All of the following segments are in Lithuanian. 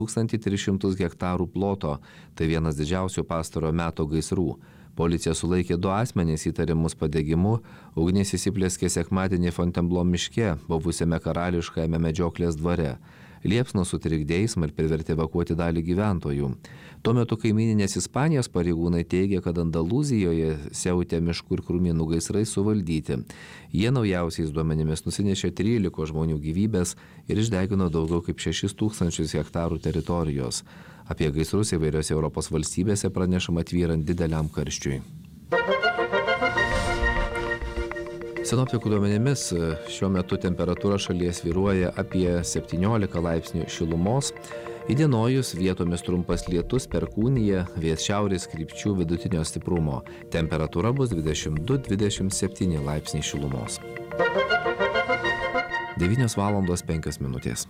1300 hektarų ploto. Tai vienas didžiausių pastarojo meto gaisrų. Policija sulaikė 2 asmenys įtariamus padegimu. Ugnis įsiplieskė sekmadienį Fontainebleau miške, buvusiame karališkajame medžioklės dvare. Liepsnos sutrikdė eismą ir privertė evakuoti dalį gyventojų. Tuo metu kaimyninės Ispanijos pareigūnai teigia, kad Andalūzijoje siautė miškų ir krūmynų gaisrai suvaldyti. Jie naujausiais duomenimis nusinešė 13 žmonių gyvybės ir išdegino daugiau kaip 6000 hektarų teritorijos. Apie gaisrus įvairiose Europos valstybėse pranešama tvyrant dideliam karščiui. Sinoptikų duomenimis šiuo metu temperatūra šalyje svyruoja apie 17 laipsnių šilumos. Įdienojus vietomis trumpas lietus, perkūnija, vėjas šiaurės krypčių vidutinio stiprumo. Temperatūra bus 22-27 laipsniai šilumos. 9:05.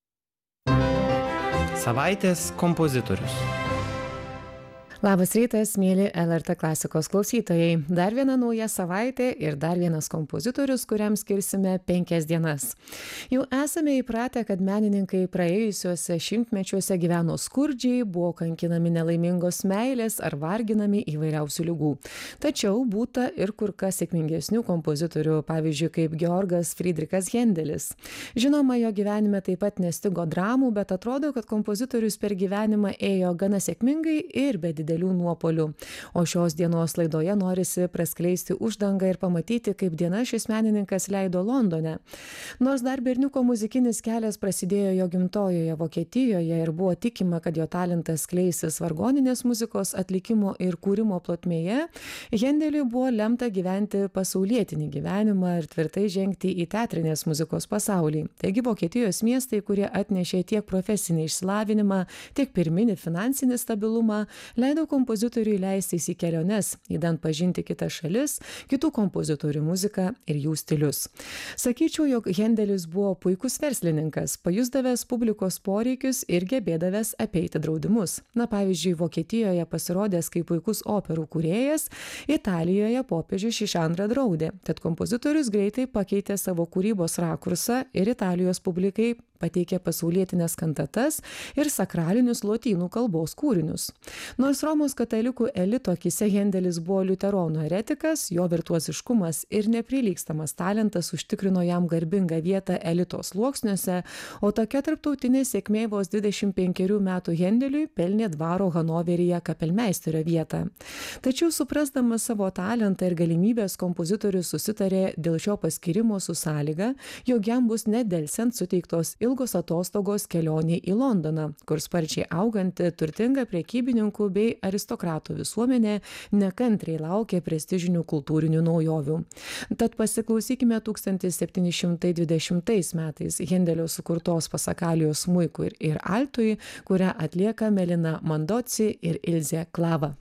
Savaitės kompozitorius. Labas rytas, mėly LRT klasikos klausytojai. Dar viena nauja savaitė ir dar vienas kompozitorius, kuriam skirsime 5 dienas. Jau esame įpratę, kad menininkai praėjusiuose šimtmečiuose gyveno skurdžiai, buvo kankinami nelaimingos meilės ar varginami įvairiausių ligų. Tačiau būta ir kur kas sėkmingesnių kompozitorių, pavyzdžiui, kaip Georgas Friedrichas Hendelis. Žinoma, jo gyvenime taip pat nestigo dramų, bet atrodo, kad kompozitorius per gyvenimą ėjo gana sėkmingai ir be didelių nuopolių. O šios dienos laidoje norisi praskleisti uždangą ir pamatyti, kaip diena šis menininkas leido Londone. Nors dar berniuko muzikinis kelias prasidėjo jo gimtojoje Vokietijoje ir buvo tikima, kad jo talentas skleisis vargoninės muzikos atlikimo ir kūrimo plotmėje, Hendeliui buvo lemta gyventi pasaulietinį gyvenimą ir tvirtai žengti į teatrinės muzikos pasaulį. Taigi Vokietijos miestai, kurie atnešė tiek profesinį išsilavinimą, tiek pirminį finansinį stabilumą, leido kompozitoriui leistis į keliones, įdant pažinti kitas šalis, kitų kompozitorių muziką ir jų stilius. Sakyčiau, jog Hendelis buvo puikus verslininkas, pajusdavęs publikos poreikius ir gebėdavęs apeiti draudimus. Na, pavyzdžiui, Vokietijoje pasirodęs kaip puikus operų kūrėjas, Italijoje popiežius šį žanrą draudė, tad kompozitorius greitai pakeitė savo kūrybos rakursą ir Italijos publikai pateikė pasaulietinės kantatas ir sakralinius lotynų kalbos kūrinius. Nors Romos katalikų elito akyse Hendelis buvo liuteronų eretikas, jo virtuoziškumas ir neprilygstamas talentas užtikrino jam garbingą vietą elito sluoksniuose, o tokia tarptautinė sėkmė vos 25 metų Hendeliui pelnė dvaro Hanoveryje kapelmeisterio vietą. Tačiau suprasdamas savo talentą ir galimybės, kompozitorius susitarė dėl šio paskirimo su sąlyga, jog jam bus nedelsiant suteiktos ilgos atostogos kelionė į Londoną, kur sparčiai auganti turtinga prekybininkų bei aristokratų visuomenė nekantriai laukė prestižinių kultūrinių naujovių. Tad pasiklausykime 1720 metais Hendelio sukurtos pasakalijos smuikui ir altui, kurią atlieka Melina Mandoci ir Ilzė Klava.